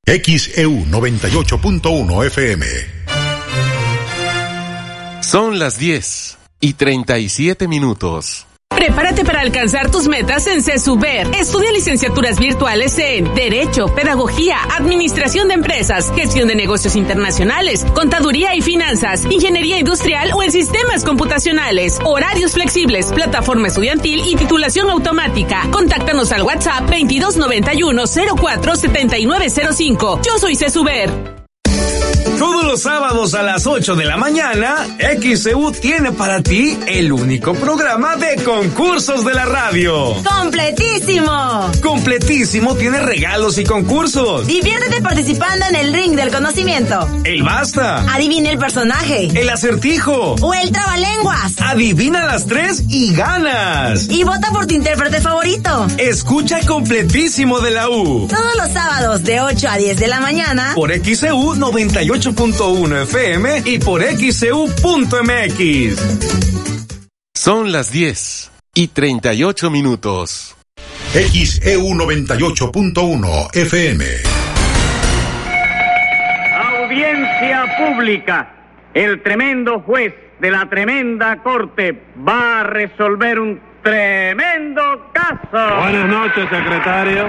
XEU 98.1 FM. Son las 10:37. Prepárate para alcanzar tus metas en CESUBER. Estudia licenciaturas virtuales en Derecho, Pedagogía, Administración de Empresas, Gestión de Negocios Internacionales, Contaduría y Finanzas, Ingeniería Industrial o en Sistemas Computacionales. Horarios flexibles, plataforma estudiantil y titulación automática. Contáctanos al WhatsApp 2291-047905. Yo soy CESUBER. Todos los sábados a las 8 de la mañana, XEU tiene para ti el único programa de concursos de la radio. ¡Completísimo! Completísimo tiene regalos y concursos. Diviértete participando en el ring del conocimiento. El basta. Adivina el personaje. El acertijo. O el trabalenguas. Adivina las 3 y ganas. Y vota por tu intérprete favorito. Escucha Completísimo de la U. Todos los sábados de 8 a 10 de la mañana. Por XEU 98.1 FM y por XEU.mx. Son las 10:38. XEU 98.1 FM. Audiencia pública. El tremendo juez de la tremenda corte va a resolver un tremendo caso. Buenas noches, secretario.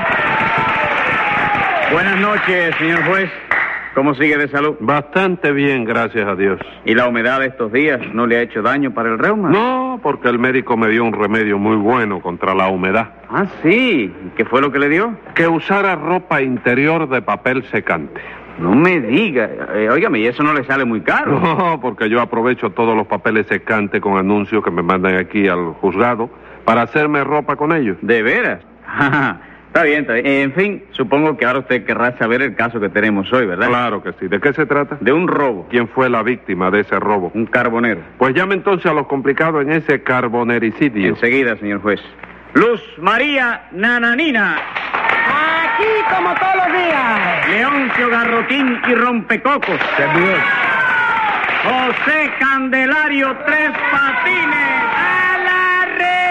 Buenas noches, señor juez. ¿Cómo sigue de salud? Bastante bien, gracias a Dios. ¿Y la humedad de estos días no le ha hecho daño para el reuma? No, porque el médico me dio un remedio muy bueno contra la humedad. Ah, sí. ¿Qué fue lo que le dio? Que usara ropa interior de papel secante. No me diga. Óigame, ¿y eso no le sale muy caro? No, porque yo aprovecho todos los papeles secantes con anuncios que me mandan aquí al juzgado para hacerme ropa con ellos. ¿De veras? Está bien. En fin, supongo que ahora usted querrá saber el caso que tenemos hoy, ¿verdad? Claro que sí. ¿De qué se trata? De un robo. ¿Quién fue la víctima de ese robo? Un carbonero. Pues llame entonces a los complicados en ese carbonericidio. Enseguida, señor juez. Luz María Nananina. Aquí como todos los días. Leoncio Garrotín y Rompecocos. Servidor. José Candelario Tres Patines. ¡A la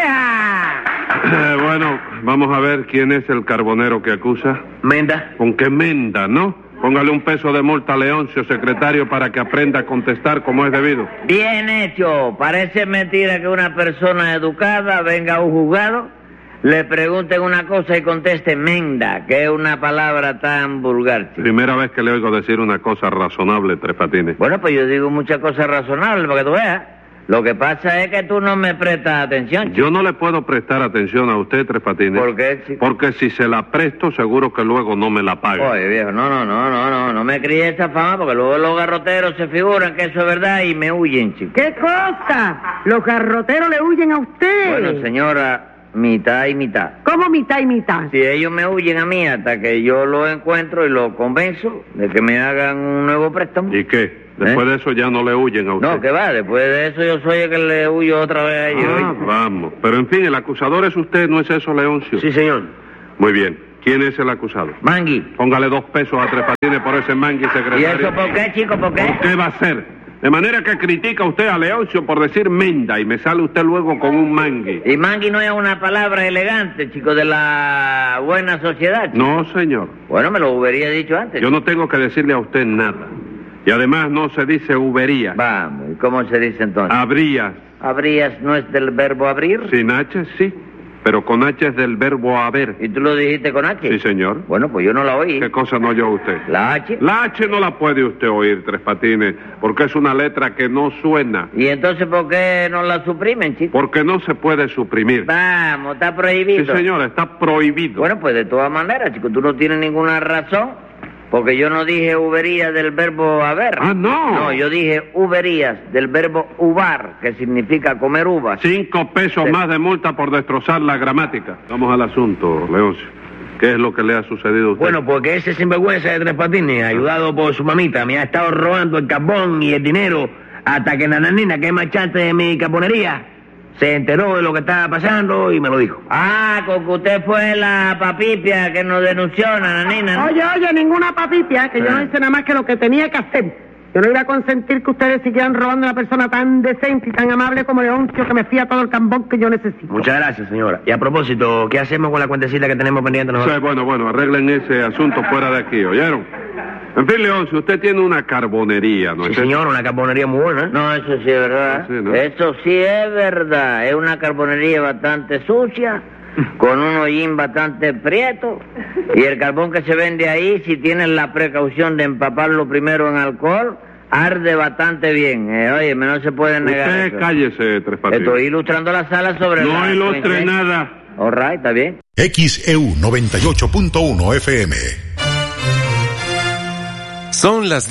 reja! Bueno, vamos a ver quién es el carbonero que acusa. Menda. ¿Con qué menda, no? Póngale un peso de multa a Leoncio, secretario, para que aprenda a contestar como es debido. Bien hecho. Parece mentira que una persona educada venga a un juzgado, le pregunten una cosa y conteste menda, que es una palabra tan vulgar. Primera vez que le oigo decir una cosa razonable, Tres Patines. Bueno, pues yo digo muchas cosas razonables para que tú veas. Lo que pasa es que tú no me prestas atención, chico. Yo no le puedo prestar atención a usted, Tres Patines. ¿Por qué, chico? Porque si se la presto, seguro que luego no me la paga. Oye, viejo, no me críe esa fama, porque luego los garroteros se figuran que eso es verdad y me huyen, chico. ¿Qué cosa? Los garroteros le huyen a usted. Bueno, señora, mitad y mitad. ¿Cómo mitad y mitad? Si ellos me huyen a mí hasta que yo los encuentro y los convenzo de que me hagan un nuevo préstamo. ¿Y qué? Después de eso ya no le huyen a usted. No, que va, después de eso yo soy el que le huyo otra vez a ellos. Vamos. Pero en fin, el acusador es usted, ¿no es eso, Leoncio? Sí, señor. Muy bien. ¿Quién es el acusado? Mangui. Póngale 2 pesos a Tres Patines por ese Mangui, secretario. ¿Y eso por qué, chico? ¿Por qué? ¿Por qué va a ser? De manera que critica usted a Leoncio por decir menda y me sale usted luego con un Mangui. Y Mangui no es una palabra elegante, chico, de la buena sociedad, chico. No, señor. Bueno, me lo hubiera dicho antes. Yo no tengo que decirle a usted nada. Y además no se dice hubería. Vamos, ¿y cómo se dice entonces? Habrías. ¿Habrías no es del verbo abrir? Sin H, sí. Pero con H es del verbo haber. ¿Y tú lo dijiste con H? Sí, señor. Bueno, pues yo no la oí. ¿Qué cosa no oyó usted? ¿La H? La H no la puede usted oír, Tres Patines, porque es una letra que no suena. ¿Y entonces por qué no la suprimen, chico? Porque no se puede suprimir. Vamos, está prohibido. Sí, señor, está prohibido. Bueno, pues de todas maneras, chico, tú no tienes ninguna razón. Porque yo no dije uberías del verbo haber. Ah, no. No, yo dije uberías del verbo uvar, que significa comer uvas. 5 pesos más de multa por destrozar la gramática. Vamos al asunto, Leoncio. ¿Qué es lo que le ha sucedido a usted? Bueno, porque ese sinvergüenza de Tres Patines, ayudado por su mamita, me ha estado robando el carbón y el dinero hasta que Nananina, que es marchante de mi carbonería, se enteró de lo que estaba pasando y me lo dijo. Ah, con que usted fue la papipia que nos denunció, Nananina, ¿no? Oye, ninguna papipia, que yo no hice nada más que lo que tenía que hacer. Yo no iba a consentir que ustedes siguieran robando a una persona tan decente y tan amable como Leoncio, que me fía todo el cambón que yo necesito. Muchas gracias, señora. Y a propósito, ¿qué hacemos con la cuentecita que tenemos pendiente nosotros? Sí, bueno, arreglen ese asunto fuera de aquí, ¿oyeron? En fin, Leoncio, usted tiene una carbonería, ¿no es? Sí, señor, una carbonería muy buena, ¿eh? No, eso sí es verdad. Sí, ¿no? Eso sí es verdad. Es una carbonería bastante sucia, con un hollín bastante prieto, y el carbón que se vende ahí, si tienen la precaución de empaparlo primero en alcohol, arde bastante bien. Oye, no se puede negar. Usted eso. cállese, Tres Patines. Estoy ilustrando la sala sobre No ilustre nada. All right, está bien. XEU 98.1 FM. Son las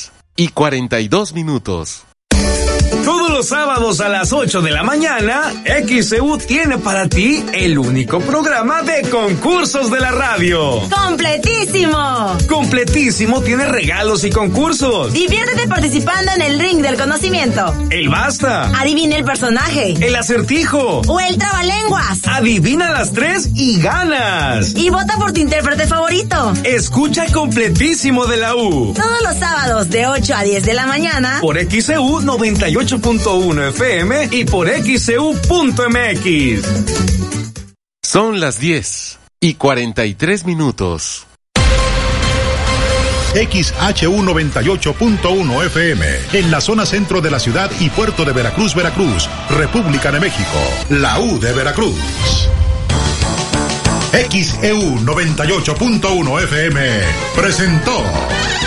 10:42. Todos los sábados a las 8 de la mañana, XEU tiene para ti el único programa de concursos de la radio. ¡Completísimo! Completísimo tiene regalos y concursos. Diviértete participando en el ring del conocimiento. El basta. Adivina el personaje. El acertijo. O el trabalenguas. Adivina las 3 y ganas. Y vota por tu intérprete favorito. Escucha Completísimo de la U. Todos los sábados de 8 a 10 de la mañana. Por XEU 98.1 FM y por XEU.mx. Son las 10:43. XHU 98.1 FM, en la zona centro de la ciudad y puerto de Veracruz, República de México, la U de Veracruz. XEU 98.1 FM presentó